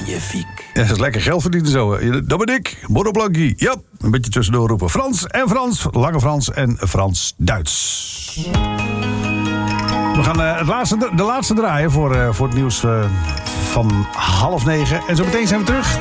Magnifiek. Ja, dat is lekker geld verdienen zo. Hè. Dat ben ik, Monoplankie. Ja, een beetje tussendoor roepen. Frans en Frans, Lange Frans en Frans-Duits. We gaan de laatste draaien voor het nieuws van 8:30. En zo meteen zijn we terug.